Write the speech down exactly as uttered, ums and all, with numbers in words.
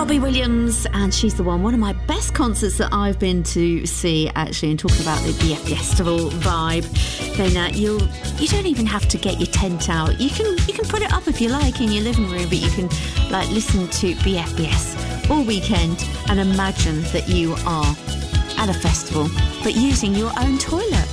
Robbie Williams, and she's the one. One of my best concerts that I've been to see, actually, and talking about the B F Festival vibe. Then uh, you you don't even have to get your tent out. You can you can put it up if you like in your living room, but you can like listen to B F B S all weekend and imagine that you are at a festival, but using your own toilet.